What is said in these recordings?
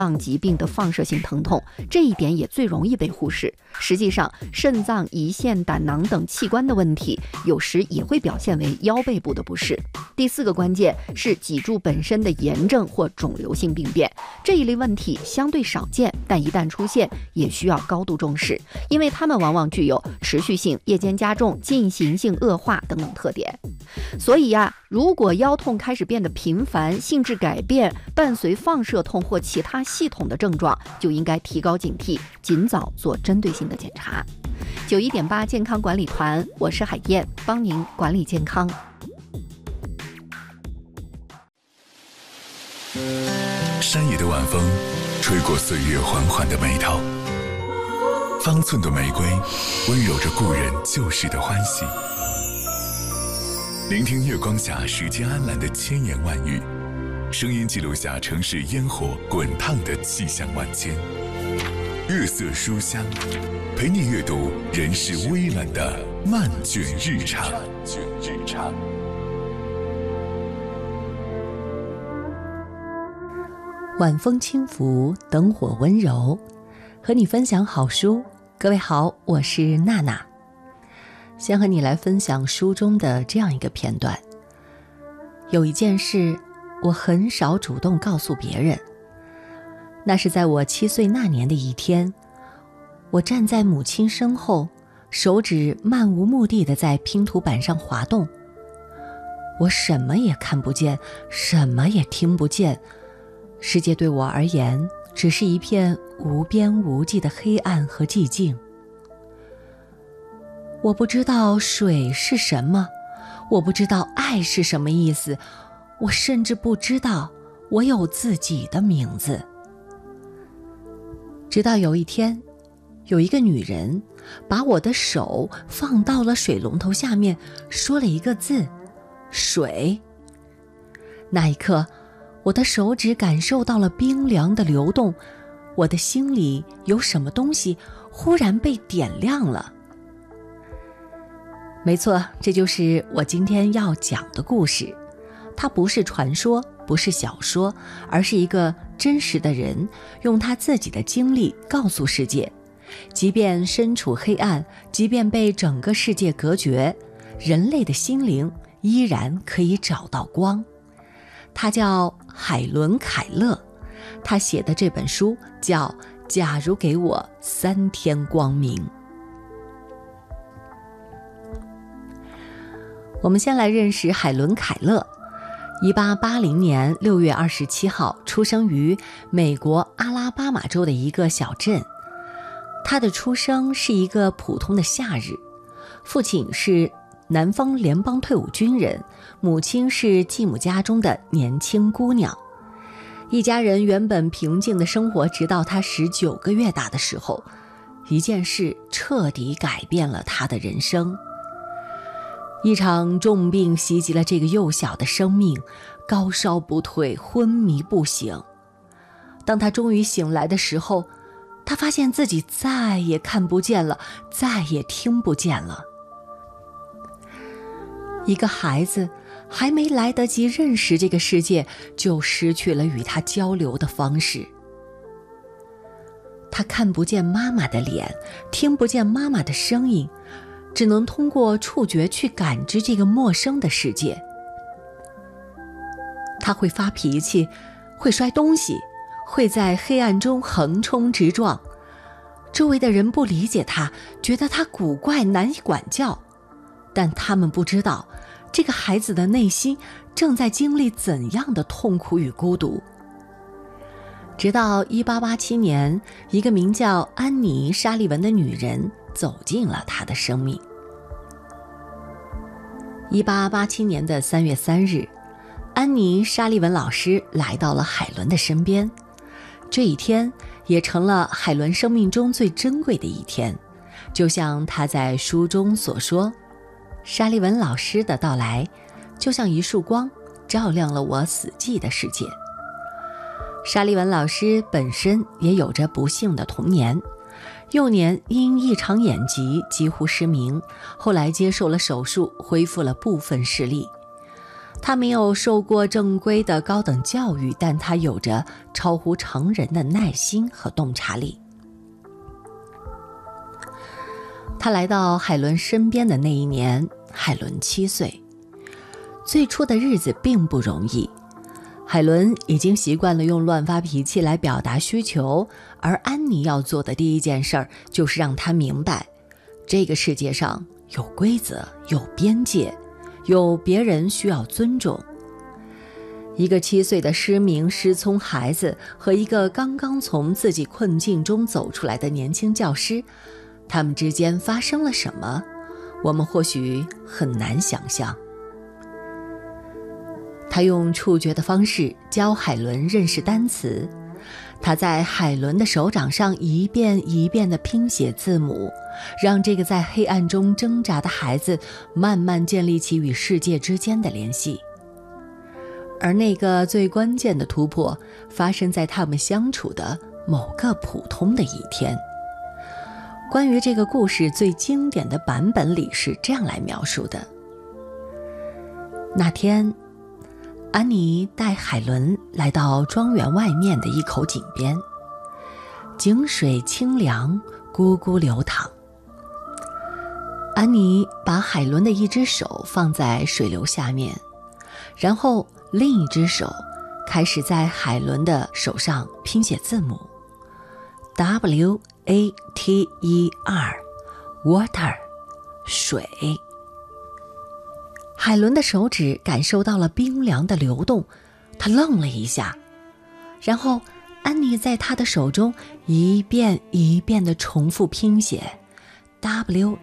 脏疾病的放射性疼痛，这一点也最容易被忽视。实际上，肾脏、胰腺、胆囊等器官的问题，有时也会表现为腰背部的不适。第4个关键是脊柱本身的炎症或肿瘤性病变，这一类问题相对少见，但一旦出现，也需要高度重视，因为它们往往具有持续性、夜间加重、进行性恶化等等特点。所以如果腰痛开始变得频繁、性质改变，伴随放射痛或其他系统的症状，就应该提高警惕，尽早做针对性的检查。91.8健康管理团，我是海燕，帮您管理健康。 山野的晚风吹过岁月缓缓的眉头，方寸的玫瑰温柔着故人旧时的欢喜。聆听月光下时间安澜的千言万语，声音记录下城市烟火滚烫的气象万千。月色书香，陪你阅读人世微澜的漫卷日常。 晚风轻拂，灯火温柔，和你分享好书。各位好，我是娜娜。先和你来分享书中的这样一个片段。有一件事，我很少主动告诉别人。那是在我7岁那年的一天，我站在母亲身后，手指漫无目的地在拼图板上滑动。我什么也看不见，什么也听不见，世界对我而言，只是一片无边无际的黑暗和寂静。我不知道水是什么，我不知道爱是什么意思，我甚至不知道我有自己的名字。直到有一天，有一个女人把我的手放到了水龙头下面，说了一个字：水。那一刻，我的手指感受到了冰凉的流动，我的心里有什么东西忽然被点亮了。没错，这就是我今天要讲的故事。它不是传说，不是小说，而是一个真实的人用他自己的经历告诉世界，即便身处黑暗，即便被整个世界隔绝，人类的心灵依然可以找到光。他叫海伦·凯勒，他写的这本书叫《假如给我3天光明》。我们先来认识海伦·凯勒。1880年6月27号出生于美国阿拉巴马州的一个小镇。他的出生是一个普通的夏日，父亲是南方联邦退伍军人，母亲是继母家中的年轻姑娘。一家人原本平静的生活，直到他19个月大的时候，一件事彻底改变了他的人生。一场重病袭击了这个幼小的生命，高烧不退，昏迷不醒。当他终于醒来的时候，他发现自己再也看不见了，再也听不见了。一个孩子还没来得及认识这个世界，就失去了与他交流的方式。他看不见妈妈的脸，听不见妈妈的声音，只能通过触觉去感知这个陌生的世界。他会发脾气，会摔东西，会在黑暗中横冲直撞。周围的人不理解他，觉得他古怪难以管教，但他们不知道，这个孩子的内心正在经历怎样的痛苦与孤独。直到1887年，一个名叫安妮·沙利文的女人走进了他的生命。1887年的3月3日，安妮·沙利文老师来到了海伦的身边。这一天也成了海伦生命中最珍贵的一天，就像他在书中所说，沙利文老师的到来就像一束光，照亮了我死寂的世界。沙利文老师本身也有着不幸的童年，幼年因一场眼疾几乎失明，后来接受了手术，恢复了部分视力。 他没有受过正规的高等教育，但他有着超乎常人的耐心和洞察力。他来到海伦身边的那一年，海伦7岁。最初的日子并不容易，海伦已经习惯了用乱发脾气来表达需求，而安妮要做的第一件事儿就是让她明白，这个世界上有规则，有边界，有别人需要尊重。一个7岁的失明失聪孩子和一个刚刚从自己困境中走出来的年轻教师，他们之间发生了什么，我们或许很难想象。他用触觉的方式教海伦认识单词，他在海伦的手掌上一遍一遍地拼写字母，让这个在黑暗中挣扎的孩子慢慢建立起与世界之间的联系。而那个最关键的突破发生在他们相处的某个普通的一天。关于这个故事最经典的版本里是这样来描述的：那天，安妮带海伦来到庄园外面的一口井边，井水清凉，咕咕流淌。安妮把海伦的一只手放在水流下面，然后另一只手开始在海伦的手上拼写字母 WATER water 水。海伦的手指感受到了冰凉的流动，她愣了一下，然后安妮在她的手中一遍一遍地重复拼写 WATER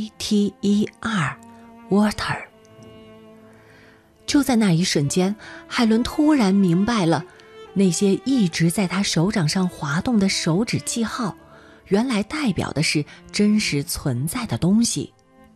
water。 就在那一瞬间，海伦突然明白了，那些一直在她手掌上滑动的手指记号，原来代表的是真实存在的东西。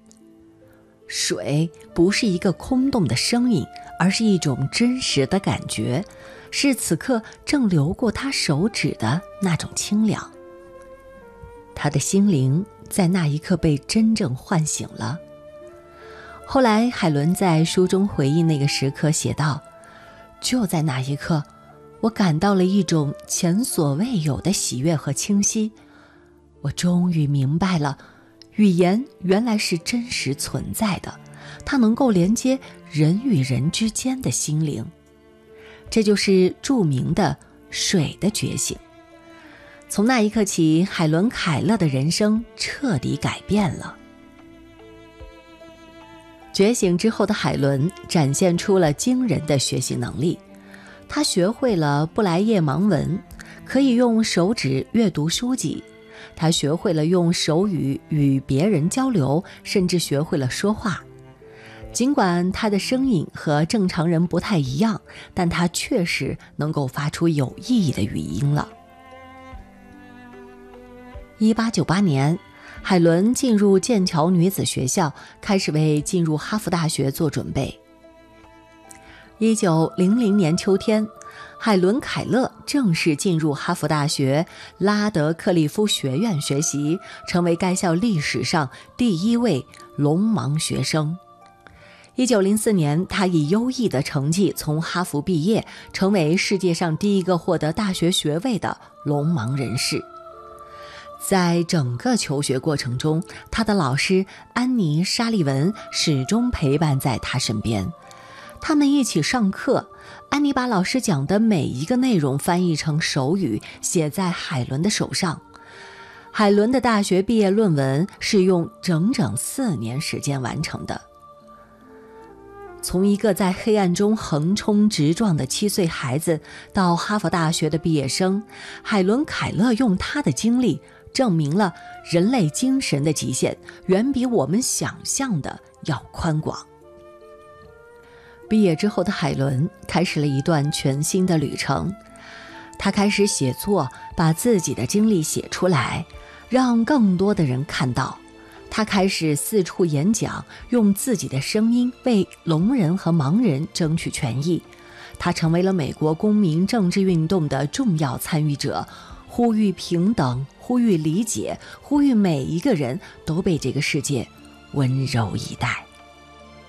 水不是一个空洞的声音，而是一种真实的感觉，是此刻正流过他手指的那种清凉。他的心灵在那一刻被真正唤醒了。后来海伦在书中回忆那个时刻写道，就在那一刻，我感到了一种前所未有的喜悦和清晰。我终于明白了，语言原来是真实存在的，它能够连接人与人之间的心灵。这就是著名的水的觉醒。从那一刻起，海伦·凯勒的人生彻底改变了。觉醒之后的海伦展现出了惊人的学习能力，她学会了布莱叶盲文，可以用手指阅读书籍。他学会了用手语与别人交流，甚至学会了说话。尽管他的声音和正常人不太一样，但他确实能够发出有意义的语音了。1898年，海伦进入剑桥女子学校，开始为进入哈佛大学做准备。1900年秋天，海伦·凯勒正式进入哈佛大学拉德克利夫学院学习，成为该校历史上第一位聋盲学生。1904年，他以优异的成绩从哈佛毕业，成为世界上第一个获得大学学位的聋盲人士。在整个求学过程中，他的老师安妮·沙利文始终陪伴在他身边。他们一起上课，安妮把老师讲的每一个内容翻译成手语，写在海伦的手上。海伦的大学毕业论文是用整整4年时间完成的。从一个在黑暗中横冲直撞的7岁孩子到哈佛大学的毕业生，海伦·凯勒用他的经历证明了人类精神的极限远比我们想象的要宽广。毕业之后的海伦开始了一段全新的旅程，他开始写作，把自己的经历写出来，让更多的人看到。他开始四处演讲，用自己的声音为聋人和盲人争取权益。他成为了美国公民政治运动的重要参与者，呼吁平等，呼吁理解，呼吁每一个人都被这个世界温柔以待。